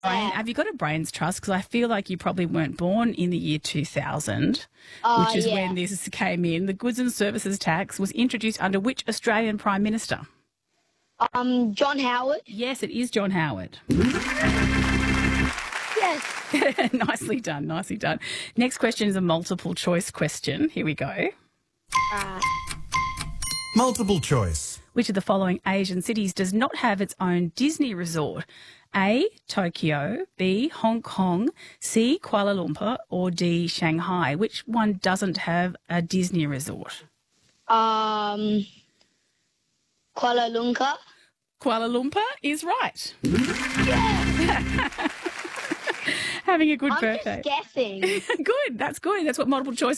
Brian, have you got a brains trust? Because I feel like you probably weren't born in the year 2000, which is when this came in. The goods and services tax was introduced under which Australian Prime Minister? John Howard. Yes, it is John Howard. Yes. Nicely done, nicely done. Next question is a multiple choice question. Here we go. Multiple choice. Which of the following Asian cities does not have its own Disney resort? A, Tokyo, B, Hong Kong, C, Kuala Lumpur, or D, Shanghai? Which one doesn't have a Disney resort? Kuala Lumpur. Kuala Lumpur is right. Yeah. Having a good I'm birthday. just guessing. Good, that's good. That's what multiple choice